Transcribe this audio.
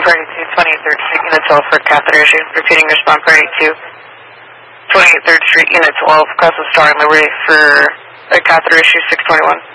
Party 2, 28th Street, Unit 12 for catheter issue. Repeating response Party 2, 28th Street, Unit 12, across the Star and Liberty for a catheter issue 621.